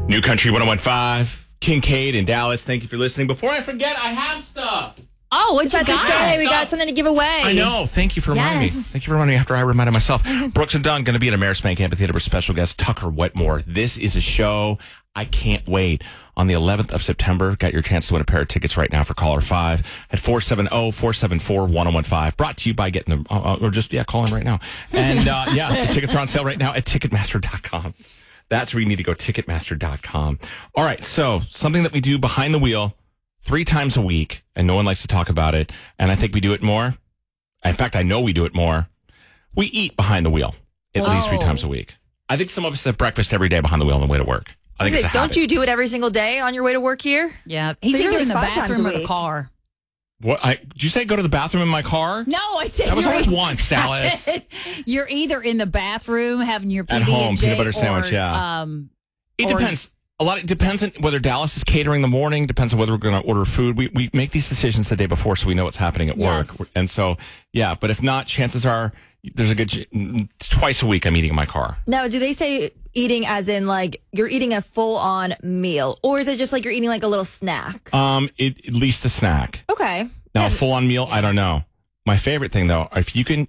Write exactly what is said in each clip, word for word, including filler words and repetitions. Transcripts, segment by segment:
New Country one oh one point five, Kincaid in Dallas. Thank you for listening. Before I forget, I have stuff. Oh, what you about got? to say, we got something to give away. I know. Thank you for reminding Yes. me. Thank you for reminding me after I reminded myself. Brooks and Dunn going to be at Amerispank Amphitheater with special guest Tucker Wetmore. This is a show I can't wait. On the eleventh of September, got your chance to win a pair of tickets right now for caller five at four seven zero, four seven four, one oh one five. Brought to you by getting them, uh, or just, yeah, call in right now. And uh, yeah, the tickets are on sale right now at Ticketmaster dot com. That's where you need to go, Ticketmaster dot com. All right, so something that we do behind the wheel three times a week, and no one likes to talk about it, and I think we do it more. In fact, I know we do it more. We eat behind the wheel at Oh. least three times a week. I think some of us have breakfast every day behind the wheel on the way to work. I think Is it's it, a don't habit. you do it every single day on your way to work here? Yeah. He's So you're either at in the least five times bathroom a or the week. car. What? I, did you say go to the bathroom in my car? No, I said That was you're only e- once, I Dallas. said you're either in the bathroom having your P B At and J home, peanut butter sandwich, or, yeah. Um, It or- depends. A lot. It depends on whether Dallas is catering in the morning. Depends on whether we're going to order food. We we make these decisions the day before, so we know what's happening at Yes. work. And so, yeah. But if not, chances are there's a good ch- twice a week I'm eating in my car. Now, do they say eating as in like you're eating a full on meal, or is it just like you're eating like a little snack? Um, it, at least a snack. Okay. Now, a full on meal, I don't know. My favorite thing though, if you can.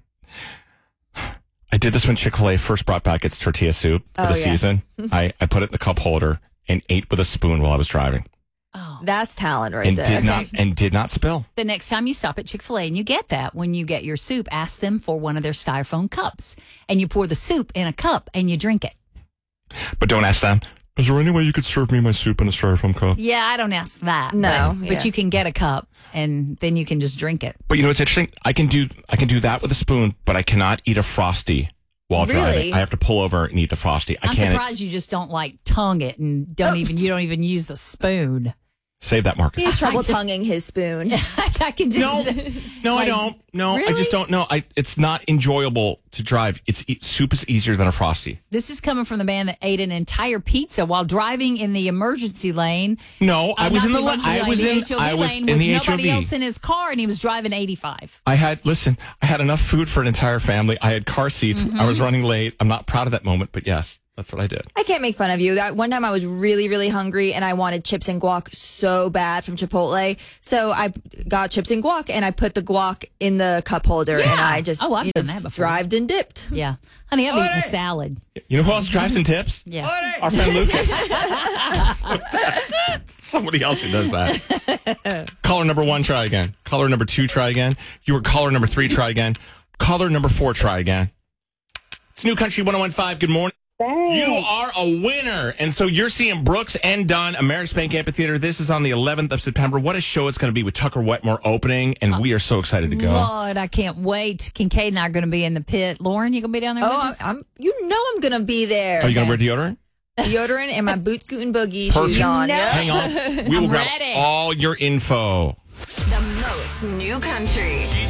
I did this when Chick-fil-A first brought back its tortilla soup for Oh, the yeah. season. I, I put it in the cup holder and ate with a spoon while I was driving, oh. That's talent right and there. did not and did not spill. The next time you stop at Chick-fil-A and you get that, when you get your soup, ask them for one of their styrofoam cups. And you pour the soup in a cup and you drink it. But don't ask them. Is there any way you could serve me my soup in a styrofoam cup? Yeah, I don't ask that. No, But, yeah. but you can get a cup and then you can just drink it. But you know what's interesting? I can do I can do that with a spoon, but I cannot eat a Frosty while Really? driving. I have to pull over and eat the Frosty. I I'm can't surprised you just don't like tongue it and don't even you don't even use the spoon. save that, Marcus. He has trouble I just- tonguing his spoon. I can just No, no, I Like, don't. No, I really? just don't know. I it's not enjoyable to drive. It's e- soup is easier than a Frosty. This is coming from the man that ate an entire pizza while driving in the emergency lane. No, I Uh, was not in the. the la- emergency I lane, was the in. H O V I was lane in with the nobody H O V. else in his car, and he was driving eighty-five. I had listen. I had enough food for an entire family. I had car seats. Mm-hmm. I was running late. I'm not proud of that moment, but yes, that's what I did. I can't make fun of you. That one time I was really, really hungry and I wanted chips and guac so bad from Chipotle. So I got chips and guac and I put the guac in the cup holder and Yeah. I just Oh, I've you done know, that before. drived and dipped. Yeah, honey, I've eaten a salad. You know who else drives and tips? Yeah, Our friend Lucas. That's somebody else who does that. Caller number one, try again. Caller number two, try again. You were caller number three, try again. Caller number four, try again. It's New Country one oh one point five. Good morning. You are a winner. And so you're seeing Brooks and Dunn, Amerispank Amphitheater. This is on the eleventh of September. What a show it's going to be with Tucker Wetmore opening. And we are so excited to go. Lord, I can't wait. Kincaid and I are going to be in the pit. Lauren, you gonna be down there? Oh, with I'm, us? I'm you know I'm gonna be there. Are you going to wear deodorant? Deodorant and my boot scootin' boogie Perfect. shoes on. No. Yeah. Hang on. We will I'm grab ready. all your info. The most new country.